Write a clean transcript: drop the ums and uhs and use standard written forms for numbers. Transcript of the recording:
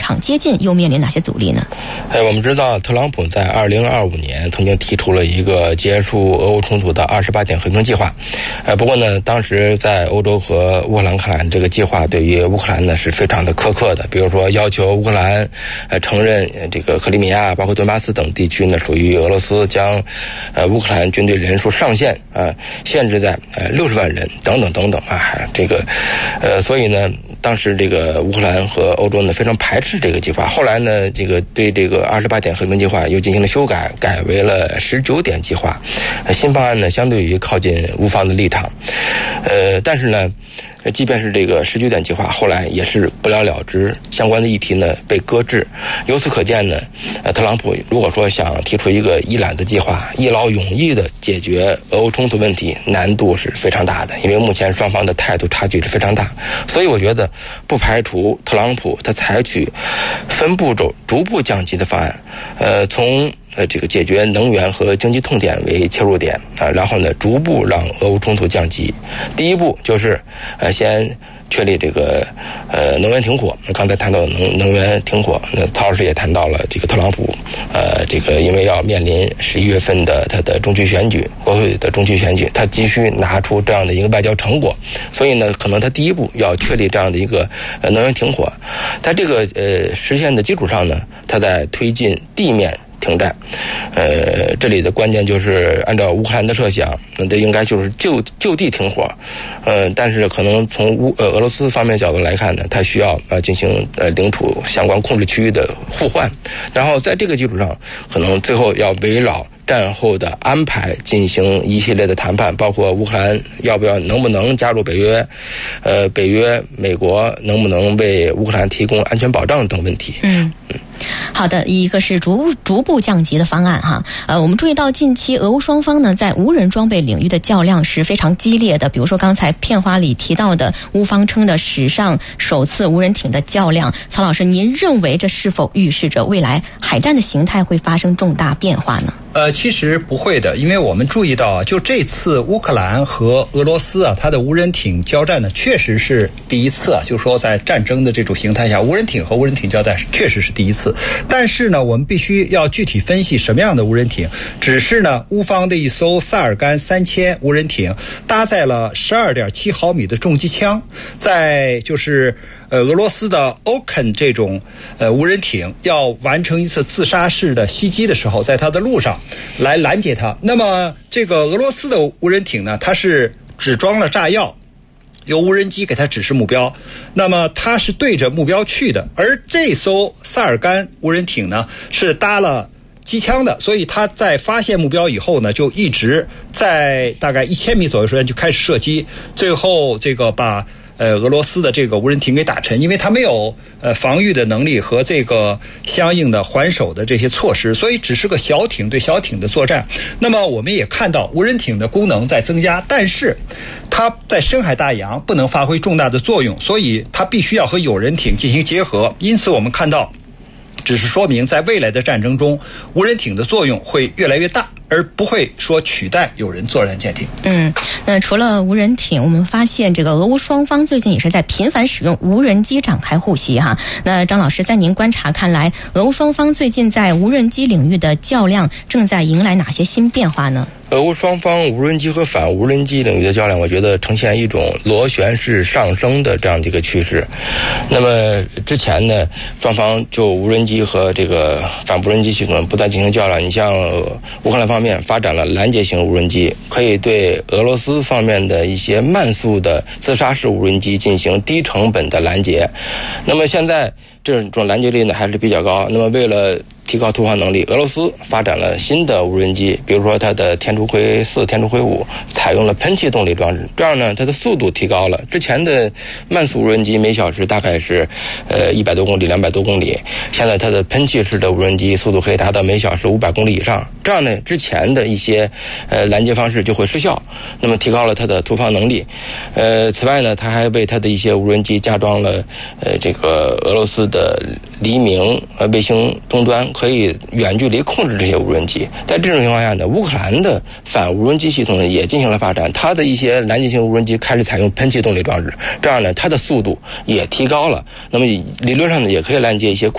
场接近又面临哪些阻力呢？ 我们知道特朗普在2025年曾经提出了一个结束俄乌冲突的28点和平计划。不过呢，当时在欧洲和乌克兰看来，这个计划对于乌克兰呢是非常的苛刻的，比如说要求乌克兰承认这个克里米亚包括顿巴斯等地区呢属于俄罗斯，将乌克兰军队人数上限限制在60万人等等等等所以呢当时这个乌克兰和欧洲呢非常排斥这个计划。后来呢这个对这个28点和平计划又进行了修改，改为了19点计划。新方案呢相对于靠近乌方的立场，但是呢即便是这个19点计划后来也是不了了之，相关的议题呢被搁置。由此可见呢特朗普如果说想提出一个一揽子计划，一劳永逸的解决俄乌冲突问题，难度是非常大的，因为目前双方的态度差距是非常大。所以我觉得不排除特朗普他采取分步骤逐步降级的方案，从这个解决能源和经济痛点为切入点然后呢逐步让俄乌冲突降级。第一步就是先确立这个能源停火。刚才谈到能源停火，那陶老师也谈到了这个特朗普这个因为要面临11月份的他的中期选举，国会的中期选举，他急需拿出这样的一个外交成果，所以呢可能他第一步要确立这样的一个能源停火。在这个实现的基础上呢，他在推进地面停战。这里的关键就是按照乌克兰的设想，那这应该就是就地停火。但是可能从俄罗斯方面角度来看呢，它需要进行领土相关控制区域的互换，然后在这个基础上，可能最后要围绕战后的安排进行一系列的谈判，包括乌克兰能不能加入北约，北约美国能不能为乌克兰提供安全保障等问题。 好的，一个是逐步降级的方案哈。我们注意到近期俄乌双方呢在无人装备领域的较量是非常激烈的，比如说刚才片花里提到的乌方称的史上首次无人艇的较量，曹老师您认为这是否预示着未来海战的形态会发生重大变化呢？ 其实不会的，因为我们注意到就这次乌克兰和俄罗斯它的无人艇交战呢确实是第一次就是说在战争的这种形态下，无人艇和无人艇交战确实是第一次。但是呢我们必须要具体分析什么样的无人艇。只是呢乌方的一艘萨尔干3000无人艇搭载了 12.7 毫米的重机枪，在就是俄罗斯的 Okan 这种无人艇要完成一次自杀式的袭击的时候，在它的路上来拦截它。那么这个俄罗斯的无人艇呢，它是只装了炸药，由无人机给它指示目标，那么它是对着目标去的。而这艘萨尔干无人艇呢是搭了机枪的，所以它在发现目标以后呢，就一直在大概1000米左右时间就开始射击，最后这个把俄罗斯的这个无人艇给打沉，因为它没有防御的能力和这个相应的还手的这些措施，所以只是个小艇对小艇的作战。那么我们也看到无人艇的功能在增加，但是它在深海大洋不能发挥重大的作用，所以它必须要和有人艇进行结合。因此我们看到只是说明在未来的战争中，无人艇的作用会越来越大，而不会说取代有人作战舰艇。 那除了无人艇，我们发现这个俄乌双方最近也是在频繁使用无人机展开互袭哈。那张老师，在您观察看来，俄乌双方最近在无人机领域的较量正在迎来哪些新变化呢？ 俄乌双方无人机和反无人机领域的较量，我觉得呈现一种螺旋式上升的这样的一个趋势。那么之前呢，双方就无人机和这个反无人机系统不断进行较量。你像乌克兰方面发展了拦截型无人机，可以对俄罗斯方面的一些慢速的自杀式无人机进行低成本的拦截。那么现在这种拦截率呢还是比较高。那么为了提高突防能力，俄罗斯发展了新的无人机，比如说它的天竺灰4、天竺灰5采用了喷气动力装置，这样呢它的速度提高了。之前的慢速无人机每小时大概是100多公里、200多公里，现在它的喷气式的无人机速度可以达到每小时500公里以上，这样呢之前的一些拦截方式就会失效，那么提高了它的突防能力。此外呢，它还为它的一些无人机加装了这个俄罗斯的黎明卫星终端，可以远距离控制这些无人机。在这种情况下呢，乌克兰的反无人机系统呢也进行了发展，它的一些拦截型无人机开始采用喷气动力装置，这样呢它的速度也提高了，那么理论上呢也可以拦截一些